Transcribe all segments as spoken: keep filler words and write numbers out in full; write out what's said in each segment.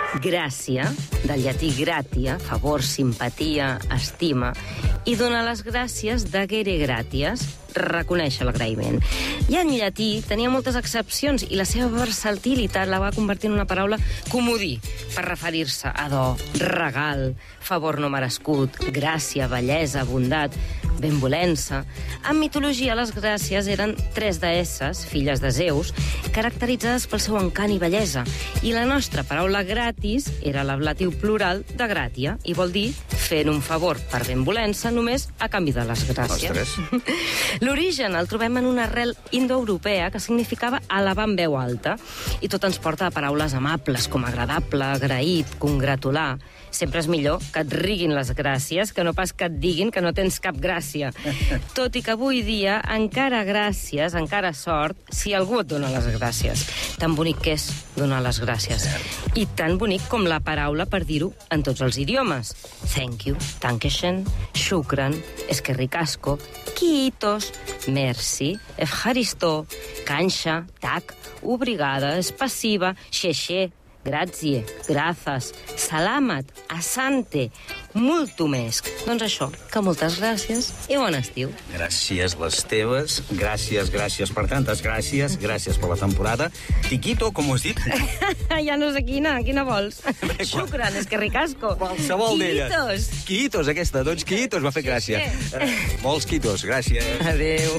gràcia, del llatí gratia, favor, simpatia, estima, i donar les gràcies d'agere gratias, reconèixer l'agraïment. I en llatí tenia moltes accepcions i la seva versatilitat la va convertir en una paraula comodí per referir-se a do, regal, favor no merescut, gràcia, bellesa, bondat, benvolença. En mitologia, les gràcies eren tres deesses, filles de Zeus, caracteritzades pel seu encant i bellesa. I la nostra paraula gratis era l'ablatiu plural de gratia i vol dir fent un favor per benvolença només a canvi de les gràcies. L'origen el trobem en una arrel indoeuropea que significava elevar en veu alta i tot ens porta a paraules amables com agradable, agraït, congratular. Sempre és millor que et riguin les gràcies que no pas que et diguin que no tens cap gràcia. Tot i que avui dia encara gràcies, encara sort, si algú et dona les gràcies. Tan bonic que és donar les gràcies. I tan bonic com la paraula per dir-ho en tots els idiomes. Thank you, dankeschön, shukran, es que ricasco, kiitos, merci, efharisto, canxa, tac, obrigada, espassiva, xexé, grazie, grazas, salamat, asante, molto més. Doncs això, que moltes gràcies i bon estiu. Gràcies les teves, gràcies, gràcies per tantes gràcies, gràcies per la temporada. Tiquito, com ho has dit? Ja no sé quina, quina vols? Shukran, es que ricasco. Qualsevol d'elles. Quitos. Quitos, aquesta, doncs quitos, m'ha fet gràcia. Uh, molts quitos, gràcies. Adéu.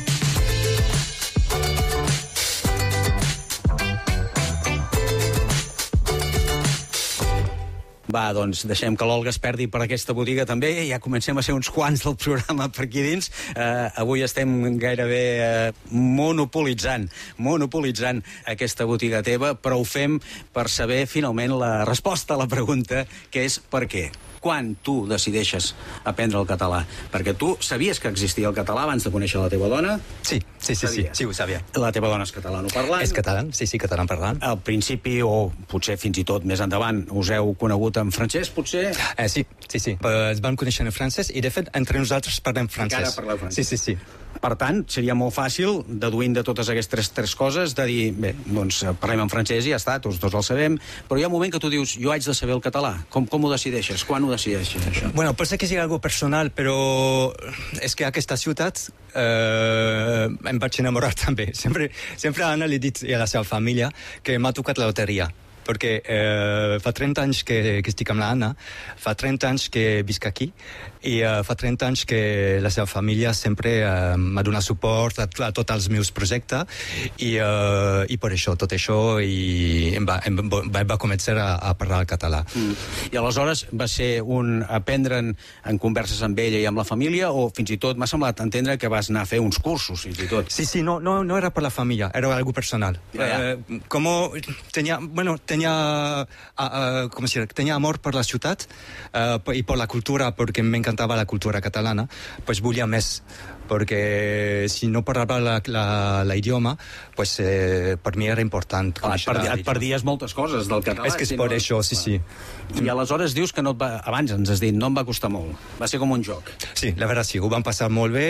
Va, doncs deixem que l'Olga es perdi per aquesta botiga també, ja comencem a ser uns quants del programa per aquí dins. Uh, avui estem gairebé uh, monopolitzant, monopolitzant aquesta botiga teva, però ho fem per saber finalment la resposta a la pregunta, que és per què? Quan tu decideixes aprendre el català? Perquè tu sabies que existia el català abans de conèixer la teva dona? Sí, sí, sí, sí, sí, ho sabia. La teva dona és catalanoparlant? És català, sí, sí, catalanoparlant. Al principi, o potser fins i tot més endavant, us heu conegut en francès, potser? Eh, sí, sí, sí. Uh, es van conèixer en francès i, de fet, entre nosaltres parlem francès. Encara parleu francès. Sí, sí, sí. Per tant, seria molt fàcil, deduint de totes aquestes tres, tres coses, de dir, bé, doncs parlem en francès i ja està, tots dos el sabem, però hi ha un moment que tu dius, jo haig de saber el català. Com, com ho decideixes? Quan ho decideixes, això? Bueno, pot ser que sigui algo personal, però és que aquesta ciutat eh, em vaig enamorar també. Sempre, sempre a Anna li he dit i a la seva família que m'ha tocat la loteria. Perquè eh, fa trenta anys que, que estic amb l'Anna, fa trenta anys que visc aquí, i eh, fa trenta anys que la seva família sempre eh, m'ha donat suport a, a tots els meus projectes, i, eh, i per això, tot això, i em va, em va, va començar a, a parlar el català. Mm. I aleshores va ser un aprendre en, en converses amb ella i amb la família, o fins i tot m'ha semblat entendre que vas anar a fer uns cursos, fins i tot? Sí, sí, no, no, no era per la família, era algo personal. Ja, ja. Eh, com tenia, bueno, tenia Tenía, uh, uh, ¿cómo decir? Tenía amor por la ciutat uh, y por la cultura, porque me encantaba la cultura catalana, pues volia més, perquè si no parlava la, la, la idioma, pues eh, per mi era important. Ah, et, perdi, et perdies moltes coses del català. És que és si per no... això, sí, sí. I aleshores dius que no et va... Abans ens has dit, no em va costar molt. Va ser com un joc. Sí, la veritat sí, ho vam passar molt bé.